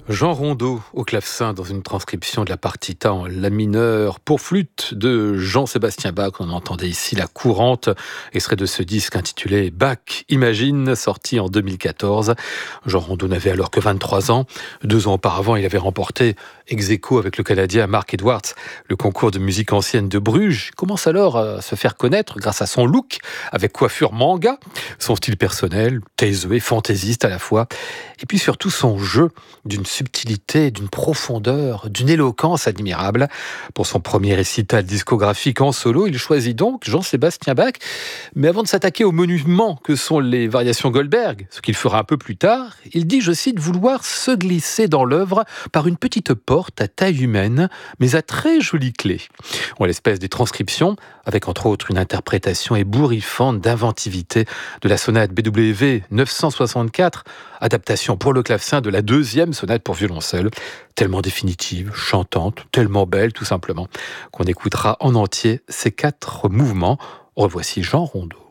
Jean Rondeau au clavecin dans une transcription de la partita en la mineur pour flûte de Jean-Sébastien Bach. On entendait ici la courante, extrait de ce disque intitulé Bach Imagine, sorti en 2014. Jean Rondeau n'avait alors que 23 ans. 2 ans auparavant, il avait remporté ex aequo avec le Canadien Mark Edwards le concours de musique ancienne de Bruges. Il commence alors à se faire connaître grâce à son look, avec coiffure manga, son style personnel, taiseux et fantaisiste à la fois, et puis surtout son jeu d'une subtilité, d'une profondeur, d'une éloquence admirable. Pour son premier récital discographique en solo, il choisit donc Jean-Sébastien Bach. Mais avant de s'attaquer aux monuments que sont les variations Goldberg, ce qu'il fera un peu plus tard, il dit, je cite, vouloir se glisser dans l'œuvre par une petite porte à taille humaine, mais à très jolie clé. On a l'espèce des transcriptions, avec entre autres une interprétation ébouriffante d'inventivité de la sonate BWV 964, adaptation pour le clavecin de la 2e sonate pour violoncelle, tellement définitive, chantante, tellement belle tout simplement, qu'on écoutera en entier ces 4 mouvements. Revoici Jean Rondeau.